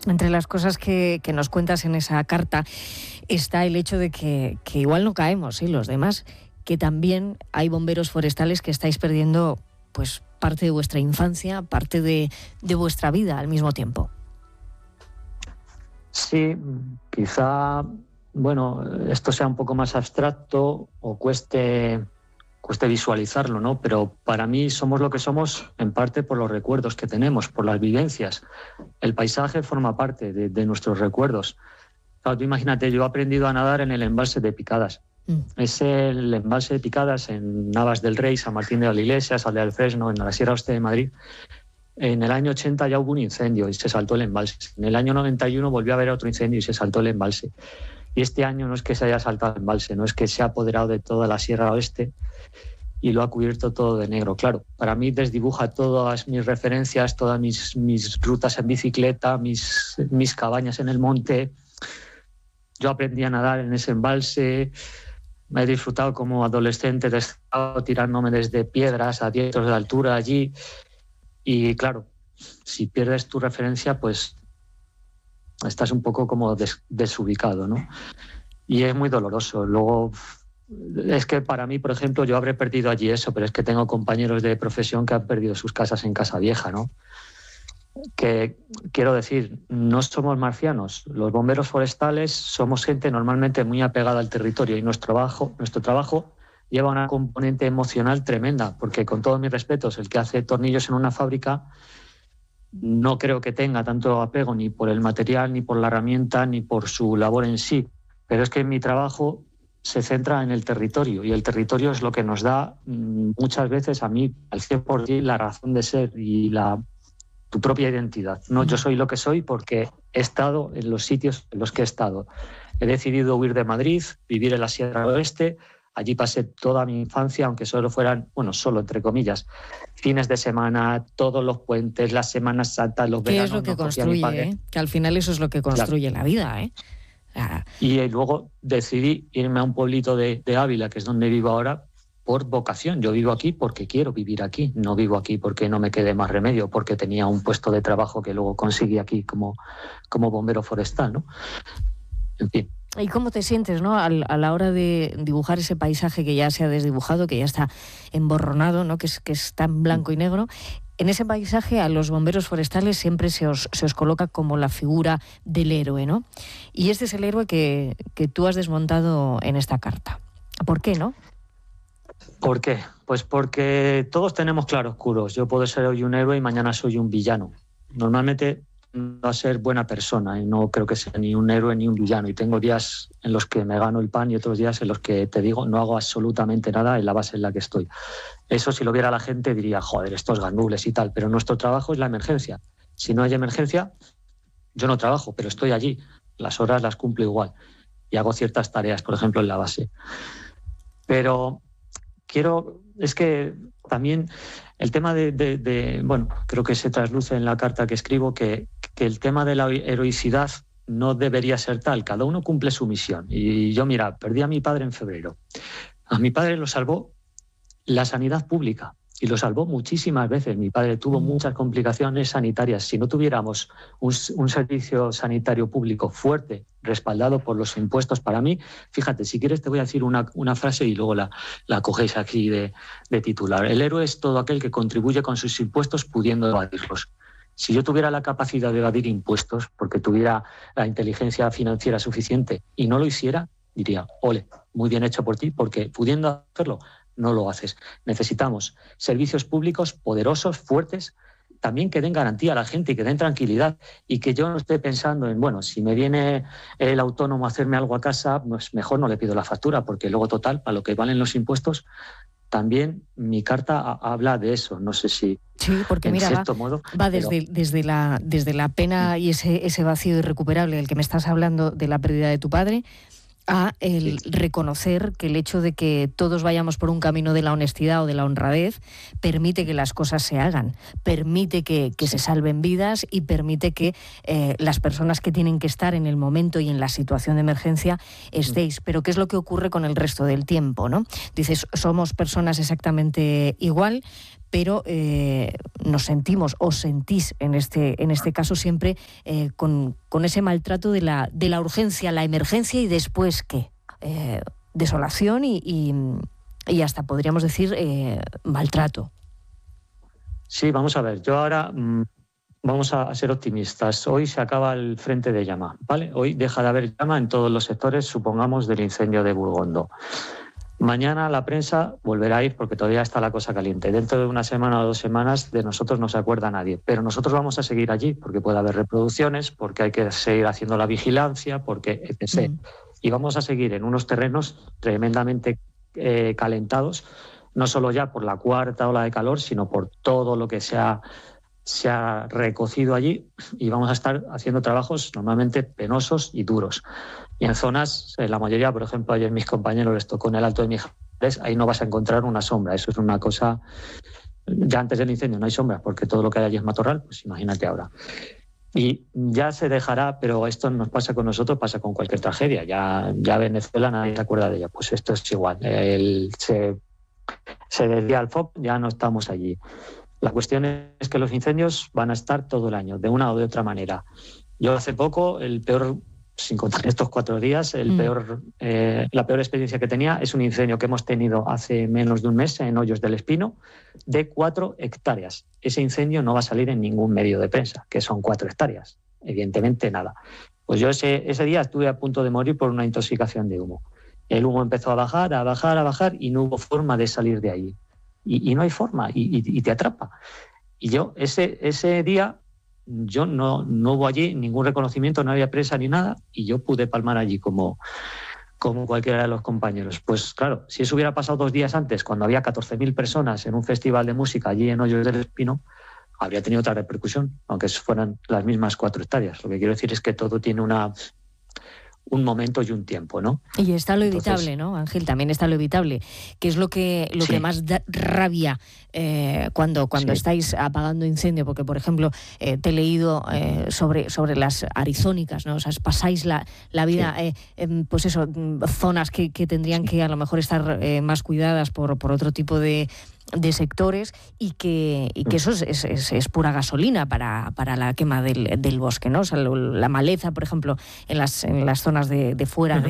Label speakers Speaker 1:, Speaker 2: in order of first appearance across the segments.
Speaker 1: Entre las cosas que nos cuentas en esa carta está el hecho de que igual no caemos, ¿sí? Los demás, que también hay bomberos forestales que estáis perdiendo pues parte de vuestra infancia, parte de vuestra vida al mismo tiempo.
Speaker 2: Sí, quizá, bueno, esto sea un poco más abstracto o cueste visualizarlo, ¿no? Pero para mí somos lo que somos en parte por los recuerdos que tenemos, por las vivencias. El paisaje forma parte de nuestros recuerdos. Claro, tú imagínate, yo he aprendido a nadar en el embalse de Picadas. Es el embalse de Picadas en Navas del Rey, San Martín de la Iglesia, Saldea del Fresno, en la Sierra Oeste de Madrid. En el año 80 ya hubo un incendio y se saltó el embalse. En el año 91 volvió a haber otro incendio y se saltó el embalse. Y este año no es que se haya saltado el embalse, no es que se ha apoderado de toda la Sierra Oeste y lo ha cubierto todo de negro. Claro, para mí desdibuja todas mis referencias, todas mis rutas en bicicleta, mis cabañas en el monte. Yo aprendí a nadar en ese embalse, me he disfrutado como adolescente tirándome desde piedras a 10 metros de altura allí. Y claro, si pierdes tu referencia, pues estás un poco como desubicado, ¿no? Y es muy doloroso. Luego, es que para mí, por ejemplo, yo habré perdido allí eso, pero es que tengo compañeros de profesión que han perdido sus casas en Casavieja, ¿no? Que quiero decir, no somos marcianos. Los bomberos forestales somos gente normalmente muy apegada al territorio y nuestro trabajo lleva una componente emocional tremenda, porque con todos mis respetos, el que hace tornillos en una fábrica no creo que tenga tanto apego ni por el material, ni por la herramienta, ni por su labor en sí. Pero es que mi trabajo se centra en el territorio y el territorio es lo que nos da muchas veces a mí al 100% la razón de ser y tu propia identidad. No, yo soy lo que soy porque he estado en los sitios en los que he estado. He decidido huir de Madrid, vivir en la Sierra Oeste. Allí pasé toda mi infancia, aunque solo fueran, bueno, solo entre comillas, fines de semana, todos los puentes, las Semanas Santas, los veranos.
Speaker 1: ¿Qué es lo que construye? Que al final eso es lo que construye la vida, ¿eh?
Speaker 2: Y luego decidí irme a un pueblito de Ávila, que es donde vivo ahora, por vocación. Yo vivo aquí porque quiero vivir aquí. No vivo aquí porque no me quede más remedio, porque tenía un puesto de trabajo que luego conseguí aquí como bombero forestal, ¿no? En fin.
Speaker 1: ¿Y cómo te sientes, ¿no? A la hora de dibujar ese paisaje que ya se ha desdibujado, que ya está emborronado, ¿no? Que está en blanco y negro? En ese paisaje a los bomberos forestales siempre se os coloca como la figura del héroe, ¿no? Y este es el héroe que tú has desmontado en esta carta. ¿Por qué, no?
Speaker 2: ¿Por qué? Pues porque todos tenemos claroscuros. Yo puedo ser hoy un héroe y mañana soy un villano. Normalmente va a ser buena persona y no creo que sea ni un héroe ni un villano. Y tengo días en los que me gano el pan y otros días en los que, te digo, no hago absolutamente nada en la base en la que estoy. Eso, si lo viera la gente, diría, joder, estos gandules y tal. Pero nuestro trabajo es la emergencia. Si no hay emergencia, yo no trabajo, pero estoy allí. Las horas las cumplo igual. Y hago ciertas tareas, por ejemplo, en la base. Pero es que también el tema bueno, creo que se trasluce en la carta que escribo que el tema de la heroicidad no debería ser tal. Cada uno cumple su misión. Y yo, mira, perdí a mi padre en febrero. A mi padre lo salvó la sanidad pública y lo salvó muchísimas veces. Mi padre tuvo muchas complicaciones sanitarias. Si no tuviéramos un servicio sanitario público fuerte, respaldado por los impuestos, para mí, fíjate, si quieres te voy a decir una frase y luego la cogéis aquí de titular. El héroe es todo aquel que contribuye con sus impuestos pudiendo evadirlos. Si yo tuviera la capacidad de evadir impuestos porque tuviera la inteligencia financiera suficiente y no lo hiciera, diría, ole, muy bien hecho por ti, porque pudiendo hacerlo, no lo haces. Necesitamos servicios públicos poderosos, fuertes, también que den garantía a la gente y que den tranquilidad y que yo no esté pensando en, bueno, si me viene el autónomo a hacerme algo a casa, pues mejor no le pido la factura, porque luego, total, para lo que valen los impuestos, también mi carta habla de eso. No sé si...
Speaker 1: Sí, porque mira, va desde la pena y ese vacío irrecuperable del que me estás hablando, de la pérdida de tu padre, a el reconocer que el hecho de que todos vayamos por un camino de la honestidad o de la honradez permite que las cosas se hagan, permite que se salven vidas y permite que las personas que tienen que estar en el momento y en la situación de emergencia estéis. Pero ¿qué es lo que ocurre con el resto del tiempo, no? Dices, somos personas exactamente igual, pero nos sentimos, os sentís en este caso siempre con ese maltrato de la urgencia, la emergencia y después ¿qué? Desolación y hasta podríamos decir maltrato.
Speaker 2: Sí, vamos a ver, yo ahora vamos a ser optimistas. Hoy se acaba el frente de llama, ¿vale? Hoy deja de haber llama en todos los sectores, supongamos, del incendio de Burgondo. Mañana la prensa volverá a ir porque todavía está la cosa caliente. Dentro de una semana o 2 semanas de nosotros no se acuerda nadie, pero nosotros vamos a seguir allí porque puede haber reproducciones, porque hay que seguir haciendo la vigilancia, porque etc. Y vamos a seguir en unos terrenos tremendamente calentados, no solo ya por la cuarta ola de calor, sino por todo lo que se ha recocido allí, y vamos a estar haciendo trabajos normalmente penosos y duros. Y en zonas, la mayoría, por ejemplo, ayer mis compañeros les tocó en el Alto de Mijares, ahí no vas a encontrar una sombra. Eso es una cosa, ya antes del incendio no hay sombras porque todo lo que hay allí es matorral, pues imagínate ahora. Y ya se dejará, pero esto nos pasa con nosotros, pasa con cualquier tragedia. Ya Venezuela nadie se acuerda de ella, pues esto es igual. Se desvía el foco, ya no estamos allí. La cuestión es que los incendios van a estar todo el año, de una o de otra manera. Yo hace poco, sin contar estos 4 días, la peor experiencia que tenía es un incendio que hemos tenido hace menos de un mes en Hoyos del Espino, de 4 hectáreas. Ese incendio no va a salir en ningún medio de prensa, que son 4 hectáreas. Evidentemente nada. Pues yo ese día estuve a punto de morir por una intoxicación de humo. El humo empezó a bajar y no hubo forma de salir de ahí. Y no hay forma, y te atrapa. Y yo, ese día, yo no hubo allí ningún reconocimiento, no había prensa ni nada, y yo pude palmar allí como cualquiera de los compañeros. Pues claro, si eso hubiera pasado 2 días antes, cuando había 14.000 personas en un festival de música allí en Hoyos del Espino, habría tenido otra repercusión, aunque fueran las mismas 4 hectáreas. Lo que quiero decir es que todo tiene un momento y un tiempo, ¿no?
Speaker 1: Y está lo evitable, ¿no, Ángel? También está lo evitable, que es lo que más da rabia cuando estáis apagando incendio, porque, por ejemplo, te he leído sobre las arizónicas, ¿no? O sea, pasáis la vida, pues eso, zonas que tendrían que a lo mejor estar más cuidadas por otro tipo de sectores y que eso es pura gasolina para la quema del bosque, ¿no? O sea, la maleza, por ejemplo, en las zonas de fuera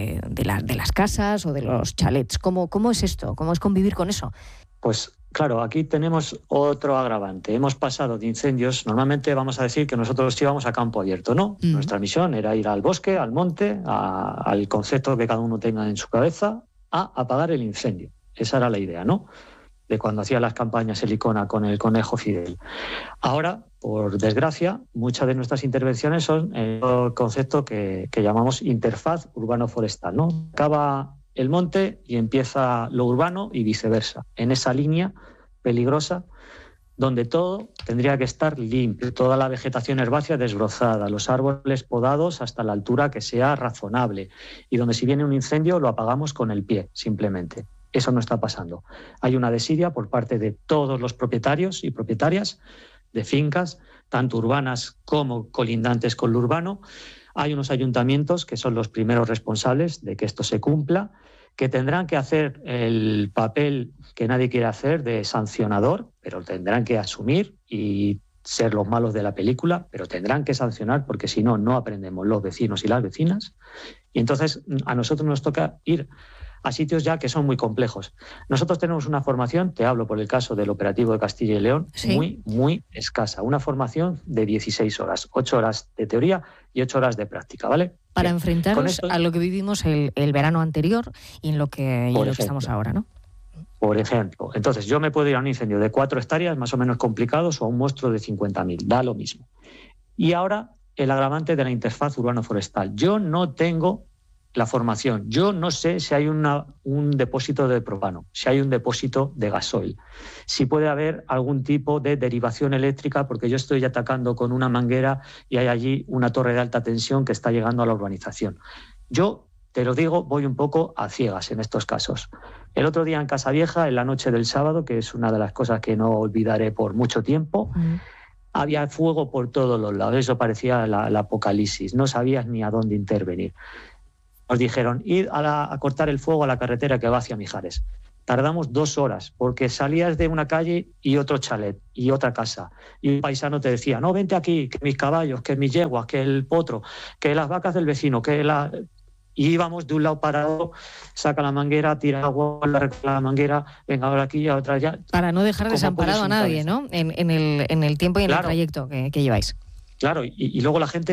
Speaker 1: de las casas o de los chalets. ¿Cómo es esto? ¿Cómo es convivir con eso?
Speaker 2: Pues claro, aquí tenemos otro agravante. Hemos pasado de incendios, normalmente vamos a decir que nosotros íbamos a campo abierto, ¿no? Nuestra misión era ir al bosque, al monte, al concepto que cada uno tenga en su cabeza, a apagar el incendio. Esa era la idea, ¿no? De cuando hacía las campañas el Icona con el conejo Fidel. Ahora, por desgracia, muchas de nuestras intervenciones son el concepto que llamamos interfaz urbano-forestal, ¿no? Acaba el monte y empieza lo urbano y viceversa, en esa línea peligrosa donde todo tendría que estar limpio, toda la vegetación herbácea desbrozada, los árboles podados hasta la altura que sea razonable, y donde si viene un incendio lo apagamos con el pie, simplemente. Eso no está pasando. Hay una desidia por parte de todos los propietarios y propietarias de fincas, tanto urbanas como colindantes con lo urbano. Hay unos ayuntamientos que son los primeros responsables de que esto se cumpla, que tendrán que hacer el papel que nadie quiere hacer de sancionador, pero tendrán que asumir y ser los malos de la película, pero tendrán que sancionar porque si no, no aprendemos los vecinos y las vecinas. Y entonces a nosotros nos toca ir a sitios ya que son muy complejos. Nosotros tenemos una formación, te hablo por el caso del operativo de Castilla y León, ¿sí? muy escasa. Una formación de 16 horas, 8 horas de teoría y 8 horas de práctica, ¿vale?
Speaker 1: Para enfrentarnos a lo que vivimos el verano anterior y en lo que estamos ahora, ¿no?
Speaker 2: Por ejemplo. Entonces, yo me puedo ir a un incendio de 4 hectáreas, más o menos complicados, o a un monstruo de 50.000, da lo mismo. Y ahora, el agravante de la interfaz urbano-forestal. Yo no tengo la formación. Yo no sé si hay un depósito de propano, si hay un depósito de gasoil, si puede haber algún tipo de derivación eléctrica, porque yo estoy atacando con una manguera y hay allí una torre de alta tensión que está llegando a la urbanización. Yo, te lo digo, voy un poco a ciegas en estos casos. El otro día en Casavieja, en la noche del sábado, que es una de las cosas que no olvidaré por mucho tiempo, había fuego por todos los lados. Eso parecía el apocalipsis. No sabías ni a dónde intervenir. Nos dijeron, id a cortar el fuego a la carretera que va hacia Mijares. tardamos 2 horas, porque salías de una calle y otro chalet y otra casa. Y un paisano te decía, no, vente aquí, que mis caballos, que mis yeguas, que el potro, que las vacas del vecino, que la... Y íbamos de un lado para otro, saca la manguera, tira agua, la manguera, venga ahora aquí, ahora allá.
Speaker 1: Para no dejar desamparado a nadie, ¿no? En el tiempo y en el trayecto que lleváis.
Speaker 2: Claro, y luego la gente